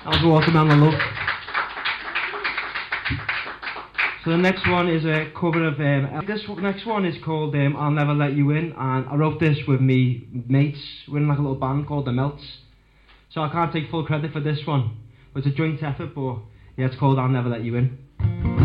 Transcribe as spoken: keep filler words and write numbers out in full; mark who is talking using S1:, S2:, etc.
S1: That was Watermelon Love. So the next one is a cover of, um, this next one is called um, I'll Never Let You In, and I wrote this with me mates. We're in like a little band called The Melts. So I can't take full credit for this one. But it's a joint effort, but yeah, it's called I'll Never Let You In.